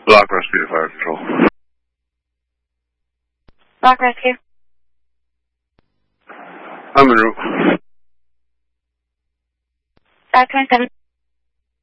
Lock Rescue to Fire Control. Lock Rescue. I'm en route. 527.